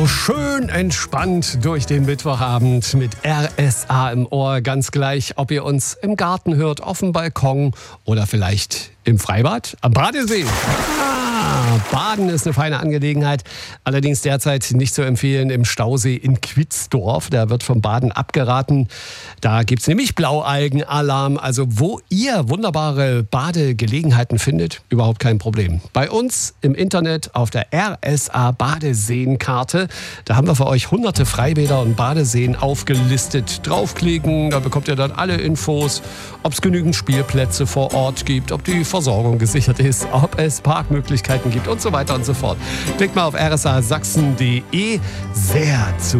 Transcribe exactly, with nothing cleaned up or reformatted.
Schön entspannt durch den Mittwochabend mit R S A im Ohr. Ganz gleich, ob ihr uns im Garten hört, auf dem Balkon oder vielleicht im Freibad am Badesee. Ah, Baden ist eine feine Angelegenheit, allerdings derzeit nicht zu empfehlen im Stausee in Quitzdorf. Da wird vom Baden abgeraten. Da gibt es nämlich Blaualgenalarm. Also wo ihr wunderbare Badegelegenheiten findet, überhaupt kein Problem. Bei uns im Internet auf der R S A Badeseenkarte, da haben wir für euch hunderte Freibäder und Badeseen aufgelistet. Draufklicken, da bekommt ihr dann alle Infos, ob es genügend Spielplätze vor Ort gibt, ob die Versorgung gesichert ist, ob es Parkmöglichkeiten gibt und so weiter und so fort. Klickt mal auf r s a sachsen punkt d e. Sehr zu